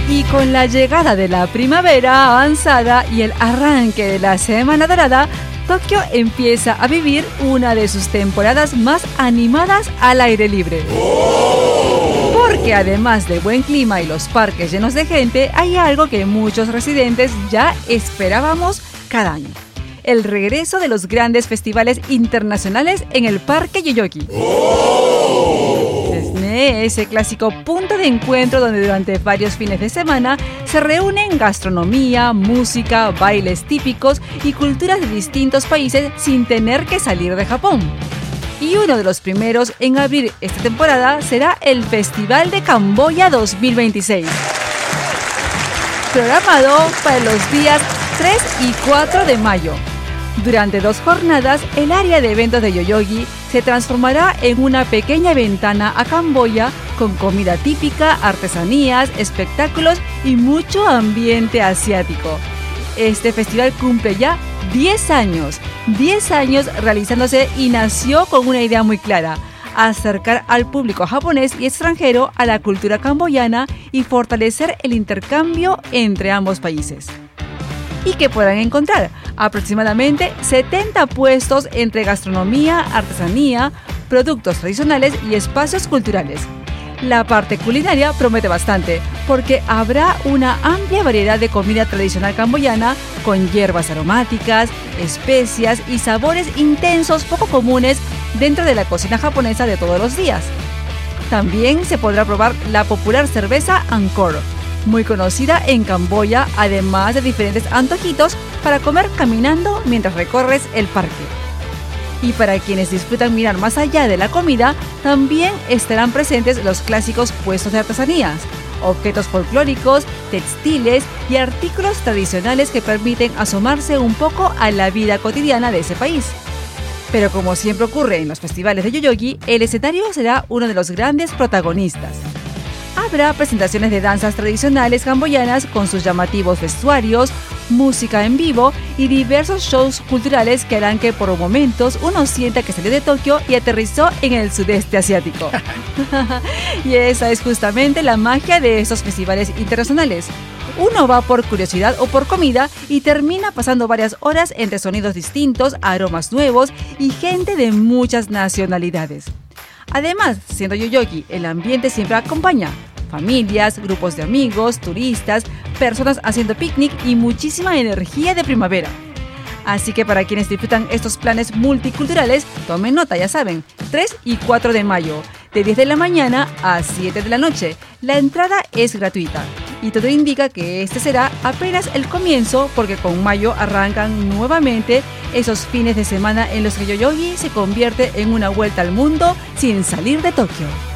Y con la llegada de la primavera avanzada y el arranque de la Semana Dorada, Tokio empieza a vivir una de sus temporadas más animadas al aire libre. Porque además del buen clima y los parques llenos de gente, hay algo que muchos residentes ya esperábamos cada año: el regreso de los grandes festivales internacionales en el Parque Yoyogi. Ese clásico punto de encuentro donde durante varios fines de semana se reúnen gastronomía, música, bailes típicos y culturas de distintos países sin tener que salir de Japón. Y uno de los primeros en abrir esta temporada será el Festival de Camboya 2026, programado para los días 3 y 4 de mayo. Durante 2 jornadas, el área de eventos de Yoyogi se transformará en una pequeña ventana a Camboya con comida típica, artesanías, espectáculos y mucho ambiente asiático. Este festival cumple ya 10 años realizándose y nació con una idea muy clara: acercar al público japonés y extranjero a la cultura camboyana y fortalecer el intercambio entre ambos países. Y que podrán encontrar aproximadamente 70 puestos entre gastronomía, artesanía, productos tradicionales y espacios culturales. La parte culinaria promete bastante, porque habrá una amplia variedad de comida tradicional camboyana con hierbas aromáticas, especias y sabores intensos poco comunes dentro de la cocina japonesa de todos los días. También se podrá probar la popular cerveza Angkor, muy conocida en Camboya, además de diferentes antojitos para comer caminando mientras recorres el parque. Y para quienes disfrutan mirar más allá de la comida, también estarán presentes los clásicos puestos de artesanías, objetos folclóricos, textiles y artículos tradicionales que permiten asomarse un poco a la vida cotidiana de ese país. Pero como siempre ocurre en los festivales de Yoyogi, el escenario será uno de los grandes protagonistas. Habrá presentaciones de danzas tradicionales camboyanas con sus llamativos vestuarios, música en vivo y diversos shows culturales que harán que por momentos uno sienta que salió de Tokio y aterrizó en el sudeste asiático. Y esa es justamente la magia de estos festivales internacionales. Uno va por curiosidad o por comida y termina pasando varias horas entre sonidos distintos, aromas nuevos y gente de muchas nacionalidades. Además, siendo Yoyogi, el ambiente siempre acompaña familias, grupos de amigos, turistas, personas haciendo picnic y muchísima energía de primavera. Así que para quienes disfrutan estos planes multiculturales, tomen nota, ya saben, 3 y 4 de mayo, de 10 de la mañana a 7 de la noche. La entrada es gratuita y todo indica que este será apenas el comienzo, porque con mayo arrancan nuevamente esos fines de semana en los que Yoyogi se convierte en una vuelta al mundo sin salir de Tokio.